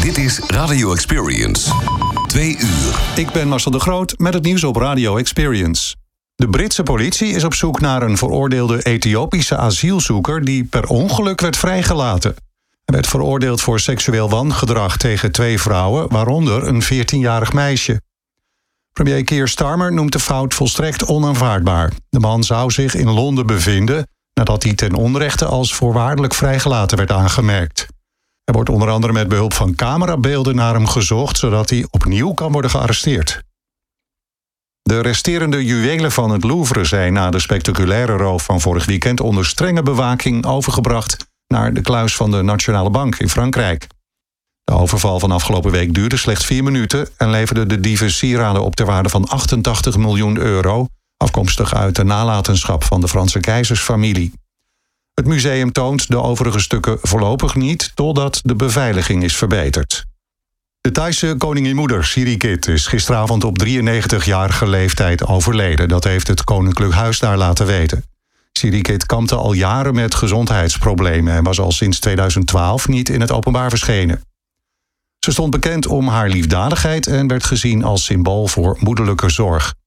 Dit is Radio Experience. 2 uur. Ik ben Marcel de Groot met het nieuws op Radio Experience. De Britse politie is op zoek naar een veroordeelde Ethiopische asielzoeker die per ongeluk werd vrijgelaten. Hij werd veroordeeld voor seksueel wangedrag tegen 2 vrouwen, waaronder een 14-jarig meisje. Premier Keir Starmer noemt de fout volstrekt onaanvaardbaar. De man zou zich in Londen bevinden nadat hij ten onrechte als voorwaardelijk vrijgelaten werd aangemerkt. Er wordt onder andere met behulp van camerabeelden naar hem gezocht, zodat hij opnieuw kan worden gearresteerd. De resterende juwelen van het Louvre zijn na de spectaculaire roof van vorig weekend onder strenge bewaking overgebracht naar de kluis van de Nationale Bank in Frankrijk. De overval van afgelopen week duurde slechts 4 minuten en leverde de dieven sieraden op ter waarde van 88 miljoen euro, afkomstig uit de nalatenschap van de Franse keizersfamilie. Het museum toont de overige stukken voorlopig niet, totdat de beveiliging is verbeterd. De Thaise koningin-moeder Sirikit is gisteravond op 93-jarige leeftijd overleden. Dat heeft het Koninklijk Huis daar laten weten. Sirikit kampte al jaren met gezondheidsproblemen en was al sinds 2012 niet in het openbaar verschenen. Ze stond bekend om haar liefdadigheid en werd gezien als symbool voor moederlijke zorg.